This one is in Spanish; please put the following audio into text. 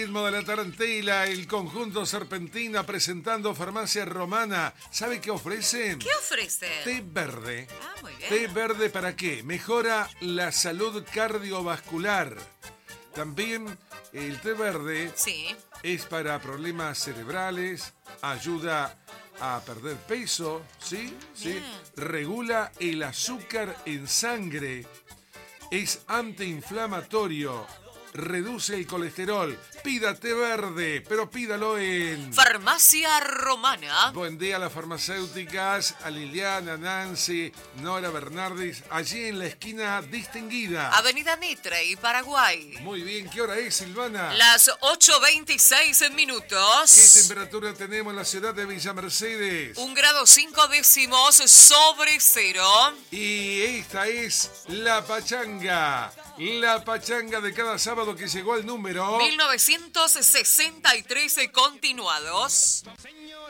Ritmo de la tarantela, el conjunto Serpentina presentando Farmacia Romana. ¿Sabe qué ofrecen? ¿Qué ofrece? Té verde. Ah, muy bien. ¿Té verde para qué? Mejora la salud cardiovascular. También el té verde Sí. es para problemas cerebrales, ayuda a perder peso, ¿sí? ¿Sí? Bien. Regula el azúcar en sangre, es antiinflamatorio, reduce el colesterol. Pida té verde, pero pídalo en... Farmacia Romana. Buen día a las farmacéuticas, a Liliana, Nancy, Nora Bernardis, allí en la esquina distinguida. Avenida Mitre y Paraguay. Muy bien, ¿qué hora es, Silvana? Las 8:26 minutos. ¿Qué temperatura tenemos en la ciudad de Villa Mercedes? 1 grado 5 décimos sobre cero. Y esta es la pachanga de cada sábado que llegó al número... 1963 continuados.